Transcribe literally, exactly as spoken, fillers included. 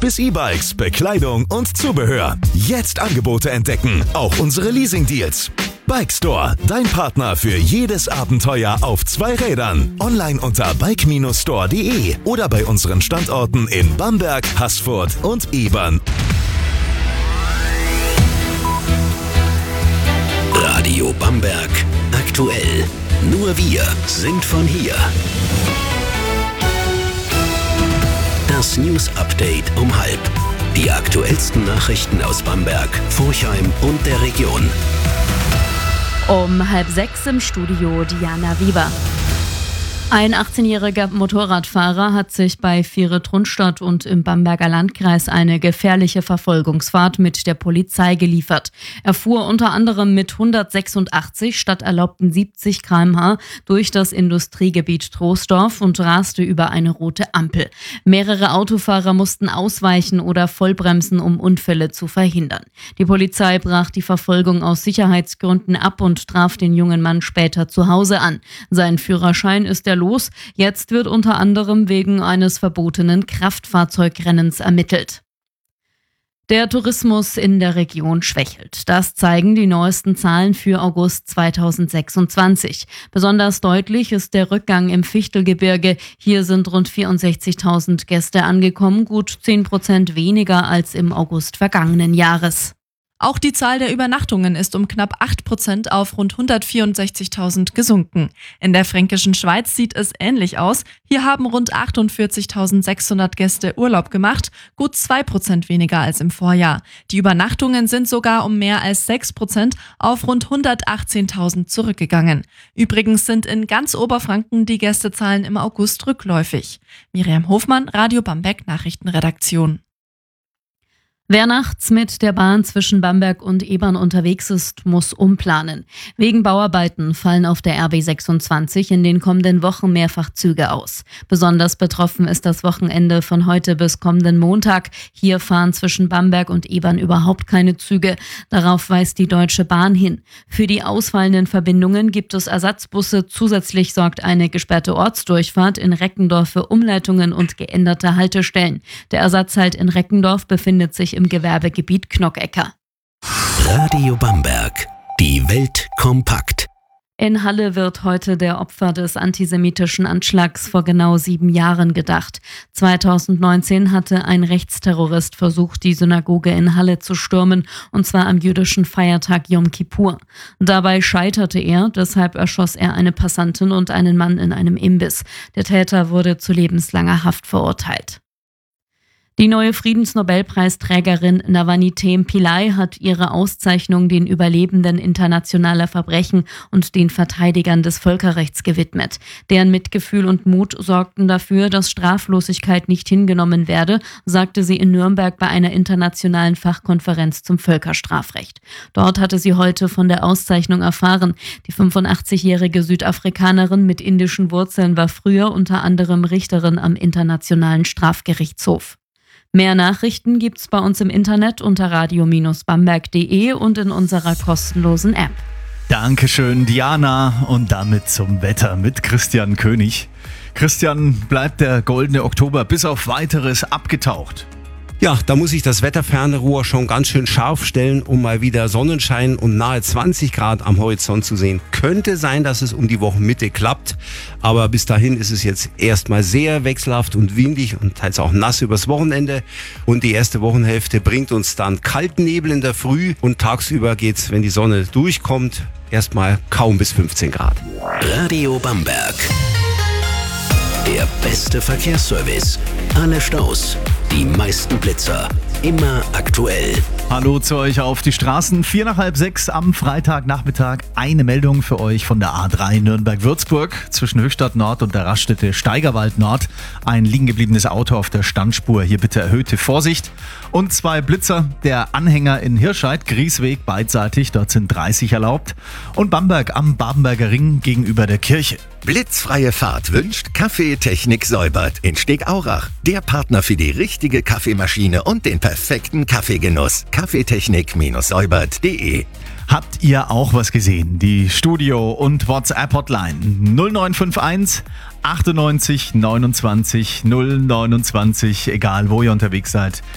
bis E-Bikes, Bekleidung und Zubehör. Jetzt Angebote entdecken, auch unsere Leasing-Deals. Bike Store, dein Partner für jedes Abenteuer auf zwei Rädern. Online unter bike Bindestrich store punkt de oder bei unseren Standorten in Bamberg, Haßfurt und Ebern. Radio Bamberg aktuell. Nur wir sind von hier. Das News Update um halb. Die aktuellsten Nachrichten aus Bamberg, Forchheim und der Region. Um halb sechs im Studio Diana Weber. Ein achtzehnjähriger Motorradfahrer hat sich bei Viere-Trunstadt und im Bamberger Landkreis eine gefährliche Verfolgungsfahrt mit der Polizei geliefert. Er fuhr unter anderem mit hundertsechsundachtzig statt erlaubten siebzig Kilometer pro Stunde durch das Industriegebiet Troisdorf und raste über eine rote Ampel. Mehrere Autofahrer mussten ausweichen oder vollbremsen, um Unfälle zu verhindern. Die Polizei brach die Verfolgung aus Sicherheitsgründen ab und traf den jungen Mann später zu Hause an. Sein Führerschein ist der los. Jetzt wird unter anderem wegen eines verbotenen Kraftfahrzeugrennens ermittelt. Der Tourismus in der Region schwächelt. Das zeigen die neuesten Zahlen für August zweitausendsechsundzwanzig. Besonders deutlich ist der Rückgang im Fichtelgebirge. Hier sind rund vierundsechzigtausend Gäste angekommen, gut zehn Prozent weniger als im August vergangenen Jahres. Auch die Zahl der Übernachtungen ist um knapp acht Prozent auf rund hundertvierundsechzigtausend gesunken. In der Fränkischen Schweiz sieht es ähnlich aus. Hier haben rund achtundvierzigtausendsechshundert Gäste Urlaub gemacht, gut zwei Prozent weniger als im Vorjahr. Die Übernachtungen sind sogar um mehr als sechs Prozent auf rund hundertachtzehntausend zurückgegangen. Übrigens sind in ganz Oberfranken die Gästezahlen im August rückläufig. Miriam Hofmann, Radio Bamberg Nachrichtenredaktion. Wer nachts mit der Bahn zwischen Bamberg und Ebern unterwegs ist, muss umplanen. Wegen Bauarbeiten fallen auf der R B sechsundzwanzig in den kommenden Wochen mehrfach Züge aus. Besonders betroffen ist das Wochenende von heute bis kommenden Montag. Hier fahren zwischen Bamberg und Ebern überhaupt keine Züge. Darauf weist die Deutsche Bahn hin. Für die ausfallenden Verbindungen gibt es Ersatzbusse. Zusätzlich sorgt eine gesperrte Ortsdurchfahrt in Reckendorf für Umleitungen und geänderte Haltestellen. Der Ersatzhalt in Reckendorf befindet sich im Gewerbegebiet Knockecker. Radio Bamberg. Die Welt kompakt. In Halle wird heute der Opfer des antisemitischen Anschlags vor genau sieben Jahren gedacht. zweitausendneunzehn hatte ein Rechtsterrorist versucht, die Synagoge in Halle zu stürmen, und zwar am jüdischen Feiertag Yom Kippur. Dabei scheiterte er, deshalb erschoss er eine Passantin und einen Mann in einem Imbiss. Der Täter wurde zu lebenslanger Haft verurteilt. Die neue Friedensnobelpreisträgerin Navanithem Pillay hat ihre Auszeichnung den Überlebenden internationaler Verbrechen und den Verteidigern des Völkerrechts gewidmet. Deren Mitgefühl und Mut sorgten dafür, dass Straflosigkeit nicht hingenommen werde, sagte sie in Nürnberg bei einer internationalen Fachkonferenz zum Völkerstrafrecht. Dort hatte sie heute von der Auszeichnung erfahren. Die fünfundachtzigjährige Südafrikanerin mit indischen Wurzeln war früher unter anderem Richterin am Internationalen Strafgerichtshof. Mehr Nachrichten gibt's bei uns im Internet unter radio Bindestrich bamberg punkt de und in unserer kostenlosen App. Dankeschön, Diana. Und damit zum Wetter mit Christian König. Christian, bleibt der goldene Oktober bis auf Weiteres abgetaucht? Ja, da muss ich das Wetterfernrohr schon ganz schön scharf stellen, um mal wieder Sonnenschein und nahe zwanzig Grad am Horizont zu sehen. Könnte sein, dass es um die Wochenmitte klappt, aber bis dahin ist es jetzt erstmal sehr wechselhaft und windig und teils auch nass übers Wochenende. Und die erste Wochenhälfte bringt uns dann kalten Nebel in der Früh und tagsüber geht's, wenn die Sonne durchkommt, erstmal kaum bis fünfzehn Grad. Radio Bamberg. Der beste Verkehrsservice. Alle Staus, die meisten Blitzer. Immer aktuell. Hallo zu euch auf die Straßen. Vier nach halb sechs am Freitagnachmittag. Eine Meldung für euch von der A drei Nürnberg-Würzburg zwischen Höchstadt Nord und der Raststätte Steigerwald Nord. Ein liegen gebliebenes Auto auf der Standspur. Hier bitte erhöhte Vorsicht. Und zwei Blitzer. Der Anhänger in Hirscheid, Griesweg beidseitig. Dort sind dreißig erlaubt. Und Bamberg am Babenberger Ring gegenüber der Kirche. Blitzfreie Fahrt wünscht Kaffeetechnik Säubert in Stegaurach. Der Partner für die richtige Kaffeemaschine und den perfekten Kaffeegenuss. kaffeetechnik Säubert punkt de. Habt ihr auch was gesehen? Die Studio- und WhatsApp-Hotline null neun fünf eins achtundneunzig neunundzwanzig null neunundzwanzig, egal wo ihr unterwegs seid.